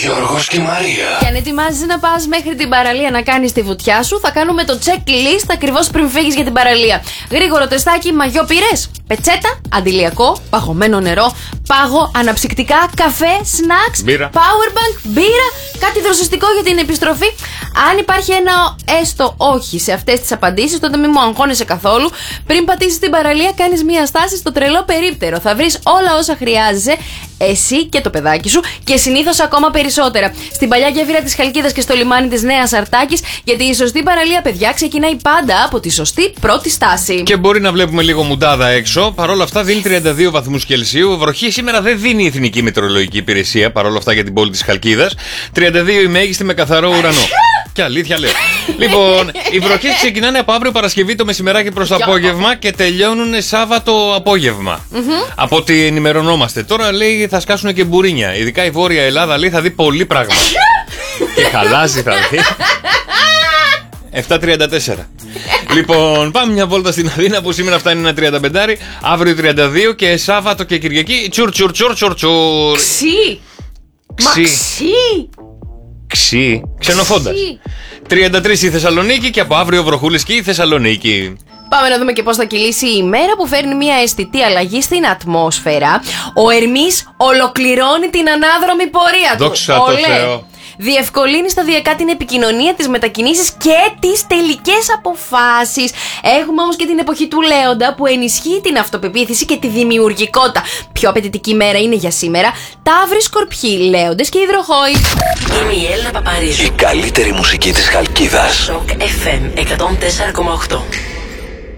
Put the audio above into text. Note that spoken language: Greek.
Γιώργος και Μαρία. Και αν ετοιμάζεσαι να πας μέχρι την παραλία να κάνεις τη βουτιά σου, θα κάνουμε το checklist ακριβώς πριν φύγεις για την παραλία. Γρήγορο τεστάκι, μαγιό πήρες, πετσέτα, αντιλιακό, παγωμένο νερό, πάγο, αναψυκτικά, καφέ, snacks, μπύρα, powerbank, μπύρα, κάτι δροσιστικό για την επιστροφή. Αν υπάρχει ένα έστω όχι σε αυτές τις απαντήσεις, τότε μην μου αγχώνεσαι καθόλου. Πριν πατήσεις την παραλία, κάνεις μία στάση στο τρελό περίπτερο. Θα βρεις όλα όσα χρειάζεσαι, εσύ και το παιδάκι σου, και συνήθως ακόμα περισσότερα. Στην παλιά γέφυρα της Χαλκίδας και στο λιμάνι της Νέας Αρτάκης, γιατί η σωστή παραλία, παιδιά, ξεκινάει πάντα από τη σωστή πρώτη στάση. Και μπορεί να βλέπουμε λίγο μουντάδα έξω. Παρ' όλα αυτά δίνει 32 βαθμούς Κελσίου. Βροχή σήμερα δεν δίνει η Εθνική Μετεωρολογική Υπηρεσία, παρόλα αυτά για την πόλη της Χαλκίδας. 32 η μέγιστη με καθαρό ουρανό. Και αλήθεια λέω. Λοιπόν, οι βροχές ξεκινάνε από αύριο Παρασκευή το μεσημεράκι προς το απόγευμα και τελειώνουν Σάββατο απόγευμα. Από ό,τι ενημερωνόμαστε. Τώρα λέει θα σκάσουν και μπουρίνια. Ειδικά η Βόρεια Ελλάδα λέει θα δει πολύ πράγμα. Και χαλάζει θα δει. 7.34. Λοιπόν, πάμε μια βόλτα στην Αθήνα που σήμερα φτάνει ένα 35, αύριο 32 και Σάββατο και Κυριακή τσουρ. Ξύ! Ξύ, ξενοφώντας. 33 η Θεσσαλονίκη και από αύριο βροχούλες και η Θεσσαλονίκη. Πάμε να δούμε και πώς θα κυλήσει η ημέρα που φέρνει μια αισθητή αλλαγή στην ατμόσφαιρα. Ο Ερμής ολοκληρώνει την ανάδρομη πορεία του. Δόξα τω Θεώ. Διευκολύνει σταδιακά την επικοινωνία, τις μετακινήσεις και τις τελικές αποφάσεις. Έχουμε όμως και την εποχή του Λέοντα που ενισχύει την αυτοπεποίθηση και τη δημιουργικότητα. Πιο απαιτητική μέρα είναι για σήμερα Ταύροι, Σκορπιοί, Λέοντες και Υδροχόοι. Είμαι η Έλληνα Παπαρίζου. Η καλύτερη μουσική της Χαλκίδας. Rock FM 104,8.